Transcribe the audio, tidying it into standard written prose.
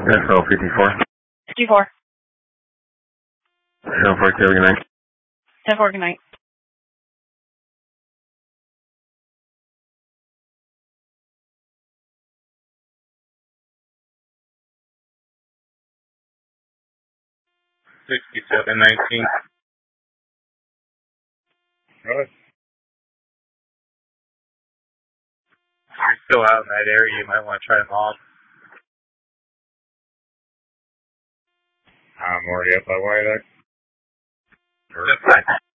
SL 54. 54. 10-4, good night. 10-4, good night. $67.19. Go ahead. If you're still out in that area, you might want to try them off. I'm already up by wire there. That's fine.